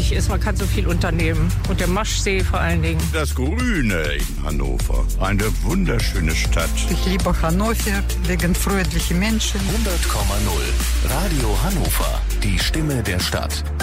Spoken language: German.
lebendig ist. Man kann so viel unternehmen. Und der Maschsee vor allen Dingen. Das Grüne in Hannover. Eine wunderschöne Stadt. Ich liebe Hannover wegen freundlichen Menschen. 100,0 Radio Hannover. Die Stimme der Stadt.